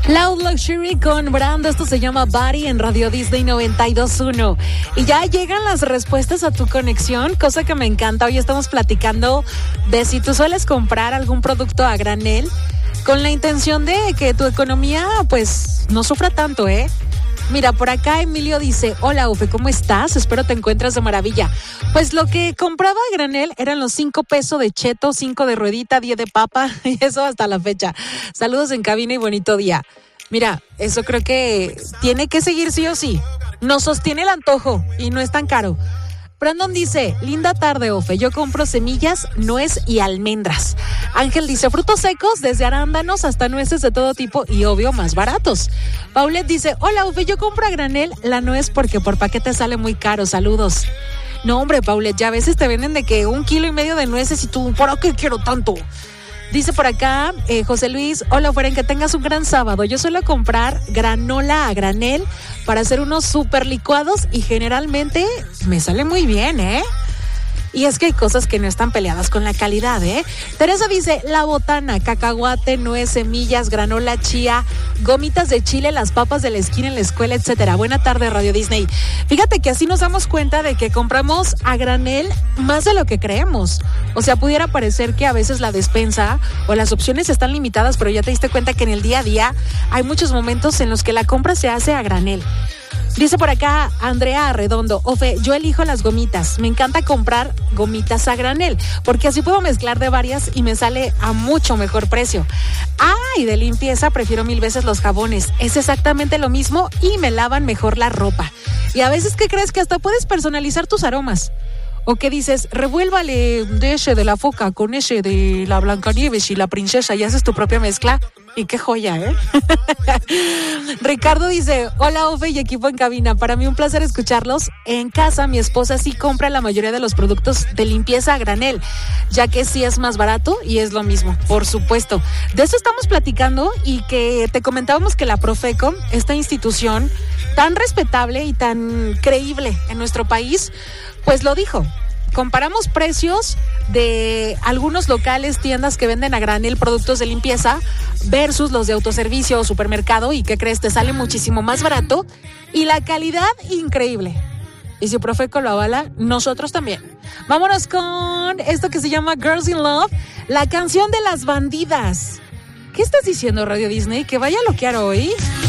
Loud Luxury con Brando, esto se llama Body en Radio Disney 92.1. Y ya llegan las respuestas a tu conexión, cosa que me encanta. Hoy estamos platicando de si tú sueles comprar algún producto a granel con la intención de que tu economía pues no sufra tanto, ¿eh? Mira, por acá Emilio dice, hola Ufe, ¿cómo estás? Espero te encuentres de maravilla. Pues lo que compraba a granel eran los 5 pesos de cheto, 5 de ruedita, 10 de papa, y eso hasta la fecha. Saludos en cabina y bonito día. Mira, eso creo que tiene que seguir sí o sí. Nos sostiene el antojo y no es tan caro. Brandon dice, linda tarde, Ofe, yo compro semillas, nuez y almendras. Ángel dice, frutos secos, desde arándanos hasta nueces de todo tipo y obvio más baratos. Paulette dice, hola, Ofe, yo compro a granel la nuez porque por paquete sale muy caro, saludos. No, hombre, Paulette, ya a veces te venden de que 1,5 kilos de nueces y tú, ¿para qué quiero tanto? Dice por acá José Luis, hola Fueren, que tengas un gran sábado. Yo suelo comprar granola a granel para hacer unos super licuados y generalmente me sale muy bien, ¿eh? Y es que hay cosas que no están peleadas con la calidad, ¿eh? Teresa dice, la botana, cacahuate, nuez, semillas, granola, chía, gomitas de chile, las papas de la esquina en la escuela, etcétera. Buena tarde, Radio Disney. Fíjate que así nos damos cuenta de que compramos a granel más de lo que creemos. O sea, pudiera parecer que a veces la despensa o las opciones están limitadas, pero ya te diste cuenta que en el día a día hay muchos momentos en los que la compra se hace a granel. Dice por acá Andrea Arredondo, Ofe, yo elijo las gomitas, me encanta comprar gomitas a granel, porque así puedo mezclar de varias y me sale a mucho mejor precio. Y de limpieza prefiero 1000 veces los jabones, es exactamente lo mismo y me lavan mejor la ropa. Y a veces, ¿qué crees? Que hasta puedes personalizar tus aromas. ¿O qué dices? Revuélvale de ese de la foca con ese de la Blancanieves y la princesa y haces tu propia mezcla. Y qué joya, ¿eh? Ricardo dice, hola Ofe y equipo en cabina, para mí un placer escucharlos. En casa mi esposa sí compra la mayoría de los productos de limpieza a granel, ya que sí es más barato y es lo mismo, por supuesto. De eso estamos platicando y que te comentábamos que la Profeco, esta institución tan respetable y tan creíble en nuestro país, pues lo dijo. Comparamos precios de algunos locales, tiendas que venden a granel productos de limpieza versus los de autoservicio o supermercado y ¿qué crees? Te sale muchísimo más barato y la calidad increíble. Y si Profeco lo avala, nosotros también. Vámonos con esto que se llama Girls in Love, la canción de las bandidas. ¿Qué estás diciendo, Radio Disney? ¿Que vaya a loquear hoy?